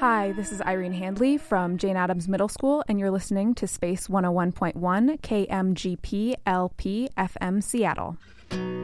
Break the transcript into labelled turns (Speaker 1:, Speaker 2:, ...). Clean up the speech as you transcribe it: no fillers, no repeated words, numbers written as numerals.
Speaker 1: Hi, this is Irene Handley from Jane Addams Middle School, and you're listening to Space 101.1 KMGP LP FM Seattle.